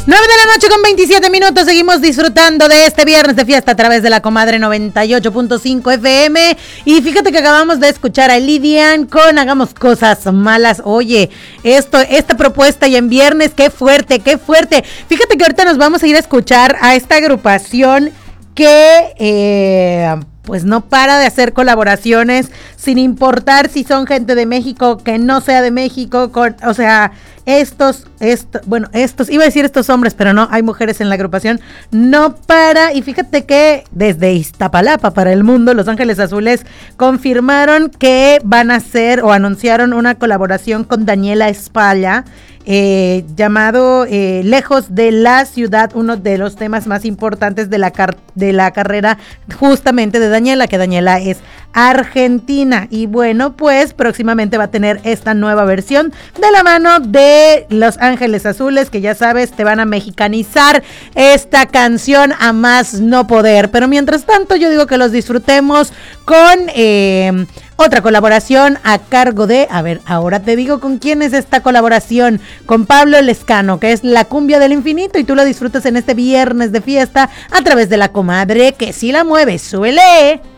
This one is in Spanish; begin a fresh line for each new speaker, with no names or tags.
9 de la noche con 27 minutos, seguimos disfrutando de este viernes de fiesta a través de la Comadre 98.5 FM. Y fíjate que acabamos de escuchar a Lidian con Hagamos Cosas Malas. Oye, esta propuesta y en viernes, qué fuerte, qué fuerte. Fíjate que ahorita nos vamos a ir a escuchar a esta agrupación que pues no para de hacer colaboraciones sin importar si son gente de México, que no sea de México, o sea, estos, iba a decir estos hombres, pero no, hay mujeres en la agrupación, no para, y fíjate que desde Iztapalapa para el mundo, Los Ángeles Azules confirmaron que van a hacer o anunciaron una colaboración con Daniela Espalla, llamado Lejos de la Ciudad, uno de los temas más importantes de la carrera justamente de Daniela, que Daniela es argentina, y bueno, pues próximamente va a tener esta nueva versión de la mano de Los Ángeles Azules, que ya sabes, te van a mexicanizar esta canción a más no poder, pero mientras tanto yo digo que los disfrutemos con otra colaboración a cargo de, a ver, ahora te digo con quién es esta colaboración, con Pablo Lescano, que es La Cumbia del Infinito, y tú lo disfrutas en este viernes de fiesta a través de la Comadre, que sí la mueve, súbele.